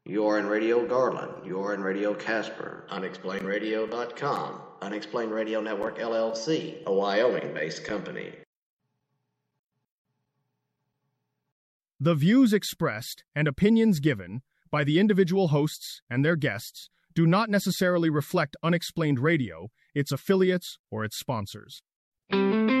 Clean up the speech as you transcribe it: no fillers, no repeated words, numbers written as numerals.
You're in Radio Garland. You're in Radio Casper. UnexplainedRadio.com. Unexplained Radio Network LLC, a Wyoming-based company. The views expressed and opinions given by the individual hosts and their guests do not necessarily reflect Unexplained Radio, its affiliates, or its sponsors.